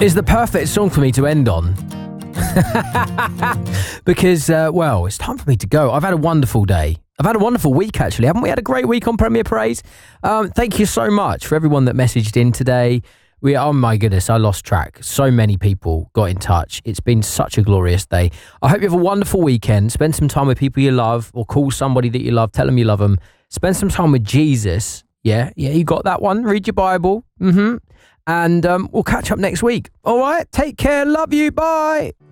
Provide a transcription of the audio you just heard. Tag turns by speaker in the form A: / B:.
A: is the perfect song for me to end on. Because, well, it's time for me to go. I've had a wonderful day. I've had a wonderful week, actually. Haven't we had a great week on Premier Praise? Thank you so much for everyone that messaged in today. Oh my goodness, I lost track. So many people got in touch. It's been such a glorious day. I hope you have a wonderful weekend. Spend some time with people you love, or call somebody that you love. Tell them you love them. Spend some time with Jesus. Yeah, you got that one. Read your Bible. And we'll catch up next week. All right, take care. Love you. Bye.